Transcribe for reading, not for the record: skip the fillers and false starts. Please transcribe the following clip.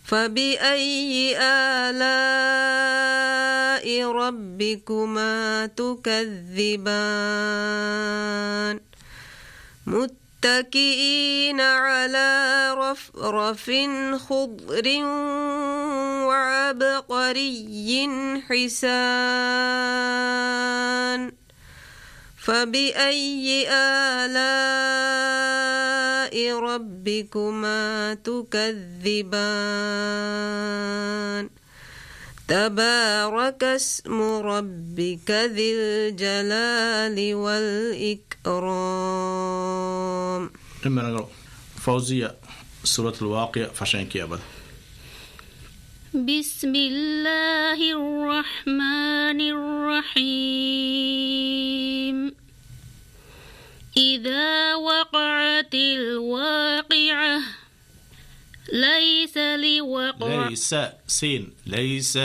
فبأي آلاء ربكما تكذبان متكئين على رفرف خضر وعبقري حسان فبأي آلاء ربكما تكذبان تبارك اسم ربك ذي الجلال والإكرام. فوزية سورة الواقع فشنك أبدا. بسم الله الرحمن الرحيم. إذا وقعت الواقعة ليس